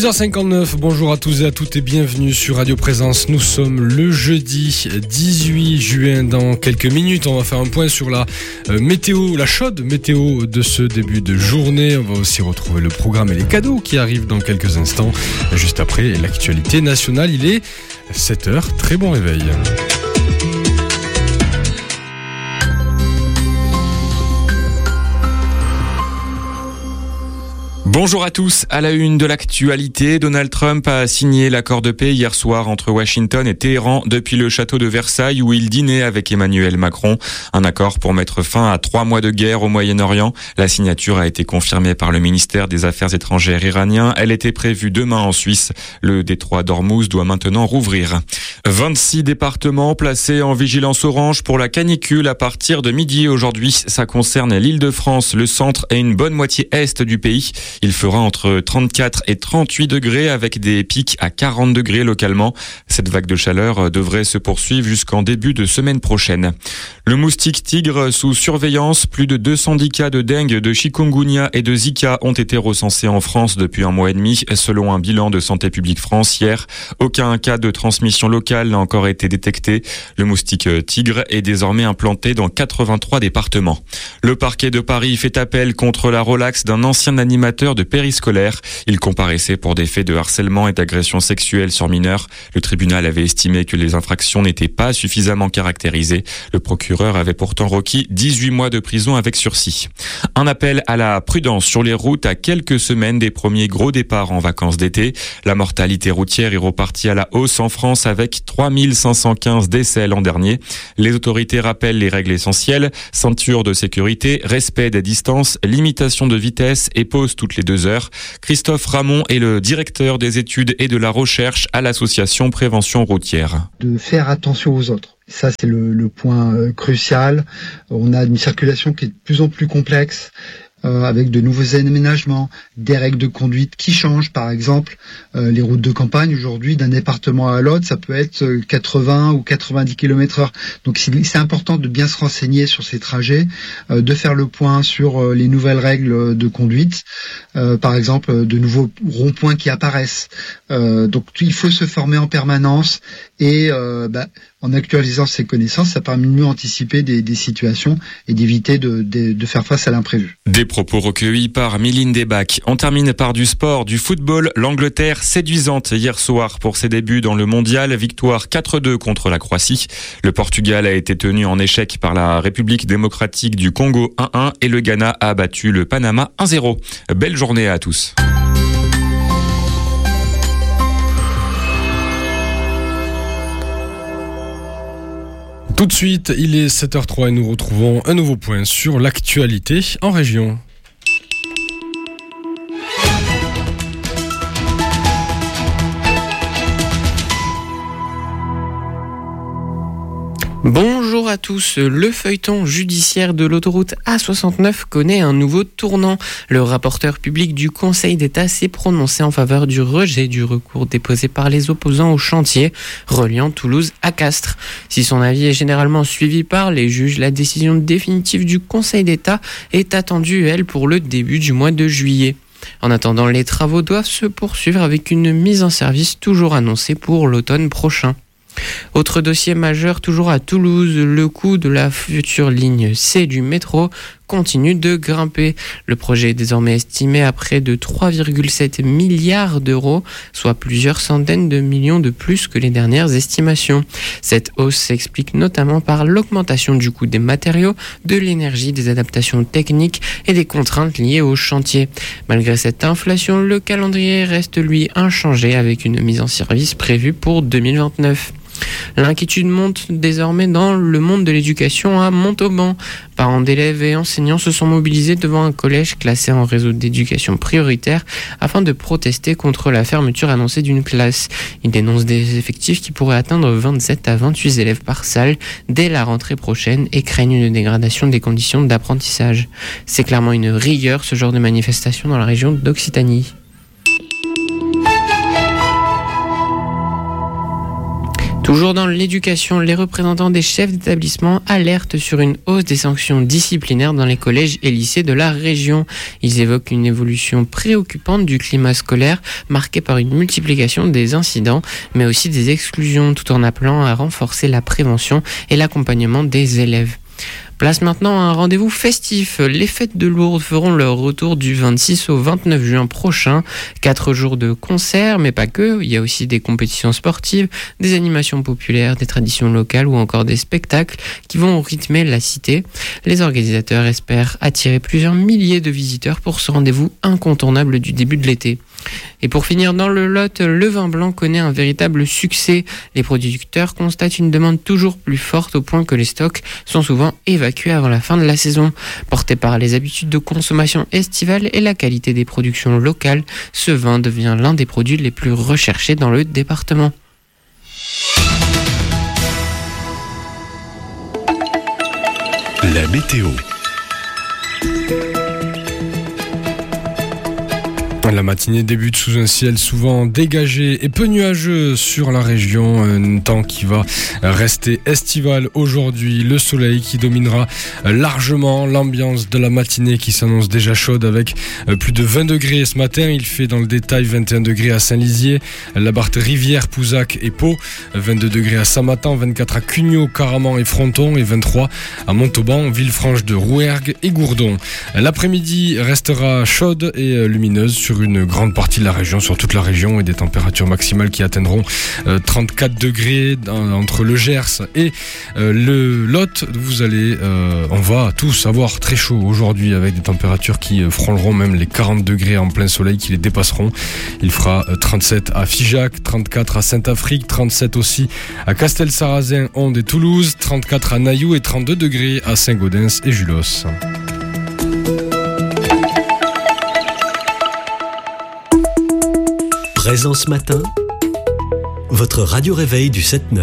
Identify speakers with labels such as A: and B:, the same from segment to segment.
A: 6h59, bonjour à tous et à toutes et bienvenue sur Radio Présence. Nous sommes le jeudi 18 juin. Dans quelques minutes, on va faire un point sur la météo, la chaude météo de ce début de journée. On va aussi retrouver le programme et les cadeaux qui arrivent dans quelques instants. Juste après l'actualité nationale, il est 7h. Très bon réveil.
B: Bonjour à tous. À la une de l'actualité, Donald Trump a signé l'accord de paix hier soir entre Washington et Téhéran depuis le château de Versailles où il dînait avec Emmanuel Macron. Un accord pour mettre fin à 3 mois de guerre au Moyen-Orient. La signature a été confirmée par le ministère des Affaires étrangères iranien. Elle était prévue demain en Suisse. Le détroit d'Ormuz doit maintenant rouvrir. 26 départements placés en vigilance orange pour la canicule à partir de midi aujourd'hui. Ça concerne l'Île-de-France, le centre et une bonne moitié est du pays. Il fera entre 34 et 38 degrés avec des pics à 40 degrés localement. Cette vague de chaleur devrait se poursuivre jusqu'en début de semaine prochaine. Le moustique tigre sous surveillance. Plus de 210 cas de dengue, de chikungunya et de Zika ont été recensés en France depuis un mois et demi, selon un bilan de Santé publique France hier. Aucun cas de transmission locale n'a encore été détecté. Le moustique tigre est désormais implanté dans 83 départements. Le parquet de Paris fait appel contre la relaxe d'un ancien animateur de périscolaire. Il comparaissait pour des faits de harcèlement et d'agression sexuelle sur mineurs. Le tribunal avait estimé que les infractions n'étaient pas suffisamment caractérisées. Le procureur avait pourtant requis 18 mois de prison avec sursis. Un appel à la prudence sur les routes à quelques semaines des premiers gros départs en vacances d'été. La mortalité routière est repartie à la hausse en France avec 3515 décès l'an dernier. Les autorités rappellent les règles essentielles: ceinture de sécurité, respect des distances, limitation de vitesse et pause toutes les 2 heures. Christophe Ramon est le directeur des études et de la recherche à l'association Prévention routière.
C: De faire attention aux autres. Ça, c'est le point crucial. On a une circulation qui est de plus en plus complexe, avec de nouveaux aménagements, des règles de conduite qui changent. Par exemple, les routes de campagne, aujourd'hui, d'un département à l'autre, ça peut être 80 ou 90 km/h. Donc c'est important de bien se renseigner sur ces trajets, de faire le point sur les nouvelles règles de conduite, par exemple de nouveaux ronds-points qui apparaissent. Donc il faut se former en permanence et en actualisant ses connaissances, ça permet de mieux anticiper des situations et d'éviter de faire face à l'imprévu.
B: Des propos recueillis par Mylène Debac. On termine par du sport, du football. L'Angleterre séduisante hier soir pour ses débuts dans le mondial. Victoire 4-2 contre la Croatie. Le Portugal a été tenu en échec par la République démocratique du Congo 1-1 et le Ghana a battu le Panama 1-0. Belle journée à tous.
A: Tout de suite, il est 7h03 et nous retrouvons un nouveau point sur l'actualité en région.
D: Bonjour à tous, le feuilleton judiciaire de l'autoroute A69 connaît un nouveau tournant. Le rapporteur public du Conseil d'État s'est prononcé en faveur du rejet du recours déposé par les opposants au chantier reliant Toulouse à Castres. Si son avis est généralement suivi par les juges, la décision définitive du Conseil d'État est attendue, elle, pour le début du mois de juillet. En attendant, les travaux doivent se poursuivre avec une mise en service toujours annoncée pour l'automne prochain. Autre dossier majeur toujours à Toulouse, le coût de la future ligne C du métro continue de grimper. Le projet est désormais estimé à près de 3,7 milliards d'euros, soit plusieurs centaines de millions de plus que les dernières estimations. Cette hausse s'explique notamment par l'augmentation du coût des matériaux, de l'énergie, des adaptations techniques et des contraintes liées au chantier. Malgré cette inflation, le calendrier reste lui inchangé avec une mise en service prévue pour 2029. L'inquiétude monte désormais dans le monde de l'éducation à Montauban. Parents d'élèves et enseignants se sont mobilisés devant un collège classé en réseau d'éducation prioritaire afin de protester contre la fermeture annoncée d'une classe. Ils dénoncent des effectifs qui pourraient atteindre 27 à 28 élèves par salle dès la rentrée prochaine et craignent une dégradation des conditions d'apprentissage. C'est clairement une rigueur ce genre de manifestation dans la région d'Occitanie. Toujours dans l'éducation, les représentants des chefs d'établissement alertent sur une hausse des sanctions disciplinaires dans les collèges et lycées de la région. Ils évoquent une évolution préoccupante du climat scolaire marqué par une multiplication des incidents, mais aussi des exclusions, tout en appelant à renforcer la prévention et l'accompagnement des élèves. Place maintenant à un rendez-vous festif. Les fêtes de Lourdes feront leur retour du 26 au 29 juin prochain. 4 jours de concerts, mais pas que. Il y a aussi des compétitions sportives, des animations populaires, des traditions locales ou encore des spectacles qui vont rythmer la cité. Les organisateurs espèrent attirer plusieurs milliers de visiteurs pour ce rendez-vous incontournable du début de l'été. Et pour finir dans le Lot, le vin blanc connaît un véritable succès. Les producteurs constatent une demande toujours plus forte au point que les stocks sont souvent évacués avant la fin de la saison. Porté par les habitudes de consommation estivale et la qualité des productions locales, ce vin devient l'un des produits les plus recherchés dans le département.
E: La météo.
A: La matinée débute sous un ciel souvent dégagé et peu nuageux sur la région. Un temps qui va rester estival aujourd'hui. Le soleil qui dominera largement l'ambiance de la matinée qui s'annonce déjà chaude avec plus de 20 degrés ce matin. Il fait dans le détail 21 degrés à Saint-Lizier, la Barthe, Rivière, Pouzac et Pau. 22 degrés à Saint-Matan, 24 à Cugnot, Caraman et Fronton et 23 à Montauban, Villefranche de Rouergue et Gourdon. L'après-midi restera chaude et lumineuse sur une grande partie de la région, sur toute la région, et des températures maximales qui atteindront 34 degrés entre le Gers et le Lot. On va tous avoir très chaud aujourd'hui avec des températures qui frôleront même les 40 degrés en plein soleil, qui les dépasseront. Il fera 37 à Figeac, 34 à Saint-Afrique, 37 aussi à Castelsarrasin, Onde et Toulouse, 34 à Nailloux et 32 degrés à Saint-Gaudens et Julos.
E: Présence matin, votre radio réveil du 7-9.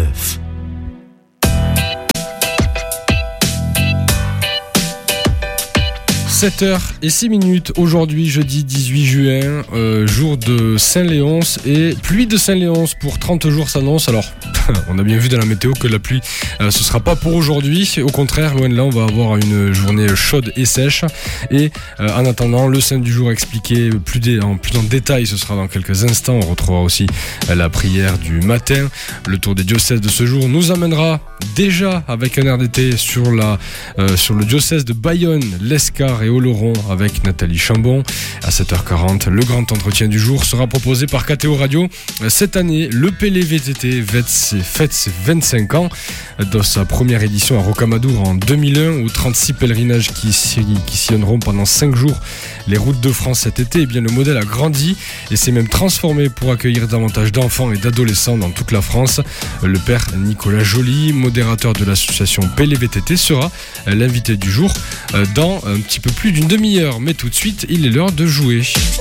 A: 7h06 aujourd'hui, jeudi 18 juin, jour de Saint-Léonce, et pluie de Saint-Léonce pour 30 jours s'annonce. Alors, on a bien vu dans la météo que la pluie, ce sera pas pour aujourd'hui. Au contraire, loin de là, on va avoir une journée chaude et sèche. Et en attendant, le saint du jour expliqué plus en détail, ce sera dans quelques instants. On retrouvera aussi la prière du matin. Le tour des diocèses de ce jour nous amènera déjà avec un air d'été sur le diocèse de Bayonne, l'Escar et Oloron avec Nathalie Chambon. À 7h40, le grand entretien du jour sera proposé par KTO Radio. Cette année, le Pélé VTT fête ses 25 ans. Dans sa première édition à Rocamadour en 2001, où 36 pèlerinages qui sillonneront pendant 5 jours les routes de France cet été, eh bien le modèle a grandi et s'est même transformé pour accueillir davantage d'enfants et d'adolescents dans toute la France. Le père Nicolas Joly, modérateur de l'association Pélé VTT, sera l'invité du jour dans un petit peu plus d'une demi-heure. Mais tout de suite, il est l'heure de jouer.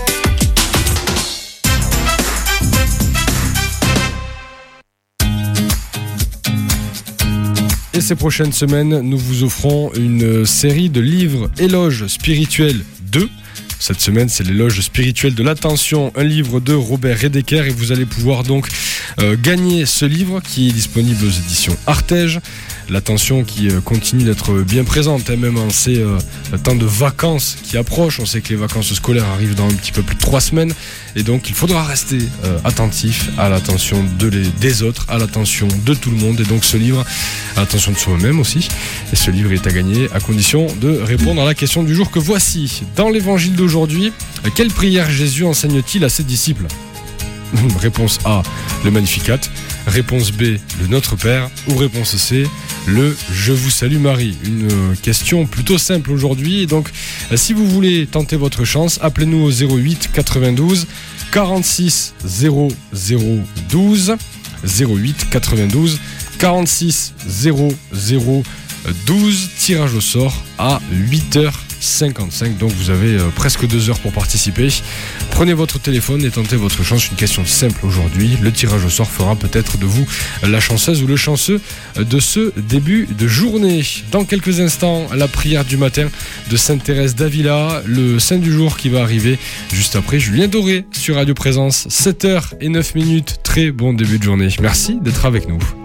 A: Et ces prochaines semaines, nous vous offrons une série de livres Éloges spirituels 2. Cette semaine, c'est l'éloge spirituel de l'attention, un livre de Robert Redeker, et vous allez pouvoir donc gagner ce livre qui est disponible aux éditions Artege. L'attention qui continue d'être bien présente, même en ces temps de vacances qui approchent. On sait que les vacances scolaires arrivent dans un petit peu plus de 3 semaines, et donc il faudra rester attentif à l'attention des autres, à l'attention de tout le monde, et donc ce livre, à l'attention de soi-même aussi. Et ce livre est à gagner à condition de répondre à la question du jour que voici. Dans l'évangile d'aujourd'hui, quelle prière Jésus enseigne-t-il à ses disciples ? Réponse A, le Magnificat. Réponse B, le Notre Père. Ou réponse C, le Je vous salue Marie. Une question plutôt simple aujourd'hui. Et donc, si vous voulez tenter votre chance, appelez-nous au 08 92 46 00 12. 08 92 46 00 12. Tirage au sort à 8h55. Donc vous avez presque 2 heures pour participer. Prenez votre téléphone et tentez votre chance. Une question simple aujourd'hui. Le tirage au sort fera peut-être de vous la chanceuse ou le chanceux de ce début de journée. Dans quelques instants, la prière du matin de Sainte Thérèse d'Avila, le saint du jour qui va arriver juste après Julien Doré sur Radio Présence. 7h09. Très bon début de journée. Merci d'être avec nous.